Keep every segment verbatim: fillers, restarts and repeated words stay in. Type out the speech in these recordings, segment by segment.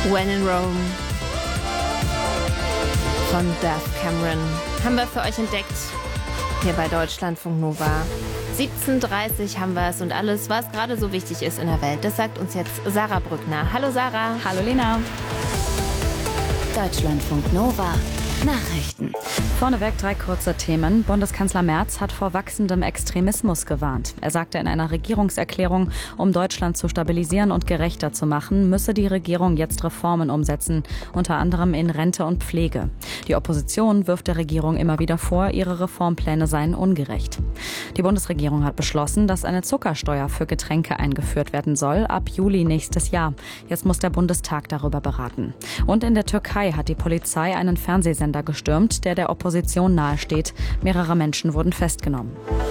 When in Rome von Death Cameron haben wir für euch entdeckt, hier bei Deutschlandfunk Nova. siebzehn Uhr dreißig haben wir es und alles, was gerade so wichtig ist in der Welt. Das sagt uns jetzt Sarah Brückner. Hallo Sarah. Hallo Lena. Deutschlandfunk Nova. Nachrichten. Vorneweg drei kurze Themen. Bundeskanzler Merz hat vor wachsendem Extremismus gewarnt. Er sagte in einer Regierungserklärung, um Deutschland zu stabilisieren und gerechter zu machen, müsse die Regierung jetzt Reformen umsetzen, unter anderem in Rente und Pflege. Die Opposition wirft der Regierung immer wieder vor, ihre Reformpläne seien ungerecht. Die Bundesregierung hat beschlossen, dass eine Zuckersteuer für Getränke eingeführt werden soll, ab Juli nächstes Jahr. Jetzt muss der Bundestag darüber beraten. Und in der Türkei hat die Polizei einen Fernsehsender gestürmt, der der Opposition nahesteht. Mehrere Menschen wurden festgenommen.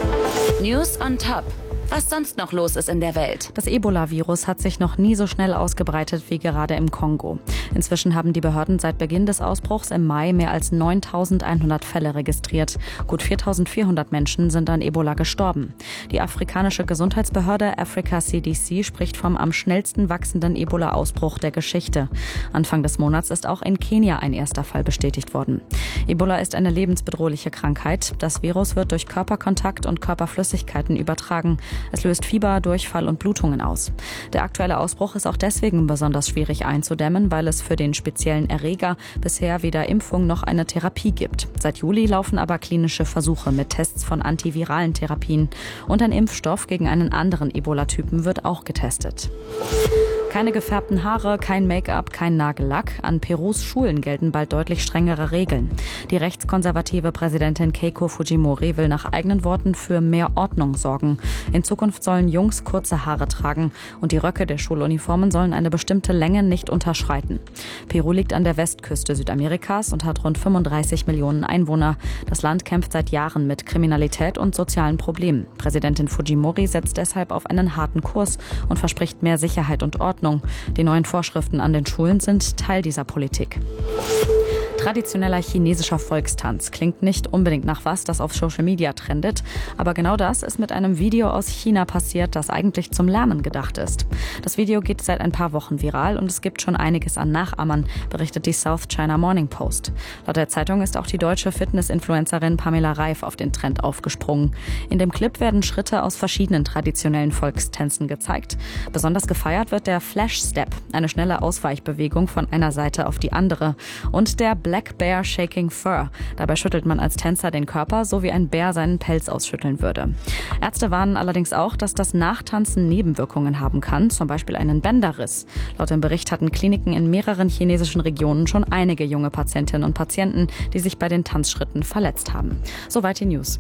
News on Top. Was sonst noch los ist in der Welt. Das Ebola-Virus hat sich noch nie so schnell ausgebreitet wie gerade im Kongo. Inzwischen haben die Behörden seit Beginn des Ausbruchs im Mai mehr als neuntausendeinhundert Fälle registriert. Gut viertausendvierhundert Menschen sind an Ebola gestorben. Die afrikanische Gesundheitsbehörde Africa C D C spricht vom am schnellsten wachsenden Ebola-Ausbruch der Geschichte. Anfang des Monats ist auch in Kenia ein erster Fall bestätigt worden. Ebola ist eine lebensbedrohliche Krankheit. Das Virus wird durch Körperkontakt und Körperflüssigkeiten übertragen. Es löst Fieber, Durchfall und Blutungen aus. Der aktuelle Ausbruch ist auch deswegen besonders schwierig einzudämmen, weil es für den speziellen Erreger bisher weder Impfung noch eine Therapie gibt. Seit Juli laufen aber klinische Versuche mit Tests von antiviralen Therapien. Und ein Impfstoff gegen einen anderen Ebola-Typen wird auch getestet. Keine gefärbten Haare, kein Make-up, kein Nagellack. An Perus Schulen gelten bald deutlich strengere Regeln. Die rechtskonservative Präsidentin Keiko Fujimori will nach eigenen Worten für mehr Ordnung sorgen. In Zukunft sollen Jungs kurze Haare tragen und die Röcke der Schuluniformen sollen eine bestimmte Länge nicht unterschreiten. Peru liegt an der Westküste Südamerikas und hat rund fünfunddreißig Millionen Einwohner. Das Land kämpft seit Jahren mit Kriminalität und sozialen Problemen. Präsidentin Fujimori setzt deshalb auf einen harten Kurs und verspricht mehr Sicherheit und Ordnung. Die neuen Vorschriften an den Schulen sind Teil dieser Politik. Traditioneller chinesischer Volkstanz klingt nicht unbedingt nach was, das auf Social Media trendet. Aber genau das ist mit einem Video aus China passiert, das eigentlich zum Lernen gedacht ist. Das Video geht seit ein paar Wochen viral und es gibt schon einiges an Nachahmern, berichtet die South China Morning Post. Laut der Zeitung ist auch die deutsche Fitness-Influencerin Pamela Reif auf den Trend aufgesprungen. In dem Clip werden Schritte aus verschiedenen traditionellen Volkstänzen gezeigt. Besonders gefeiert wird der Flash Step, eine schnelle Ausweichbewegung von einer Seite auf die andere. Und der Black Bear Shaking Fur. Dabei schüttelt man als Tänzer den Körper, so wie ein Bär seinen Pelz ausschütteln würde. Ärzte warnen allerdings auch, dass das Nachtanzen Nebenwirkungen haben kann, zum Beispiel einen Bänderriss. Laut dem Bericht hatten Kliniken in mehreren chinesischen Regionen schon einige junge Patientinnen und Patienten, die sich bei den Tanzschritten verletzt haben. Soweit die News.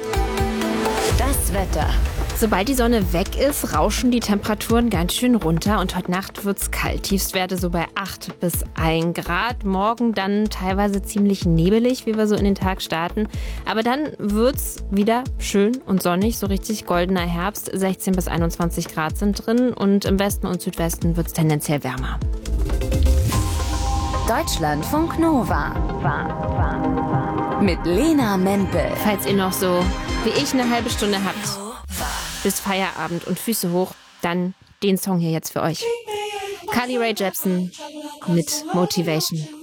Das Wetter. Sobald die Sonne weg ist, rauschen die Temperaturen ganz schön runter und heute Nacht wird's kalt. Tiefstwerte so bei acht bis ein Grad. Morgen dann teilweise ziemlich nebelig, wie wir so in den Tag starten. Aber dann wird's wieder schön und sonnig, so richtig goldener Herbst. sechzehn bis einundzwanzig Grad sind drin und im Westen und Südwesten wird's tendenziell wärmer. Deutschlandfunk Nova. Mit Lena Mempel. Falls ihr noch so wie ich eine halbe Stunde habt bis Feierabend und Füße hoch, dann den Song hier jetzt für euch. Carly Rae Jepsen mit Motivation.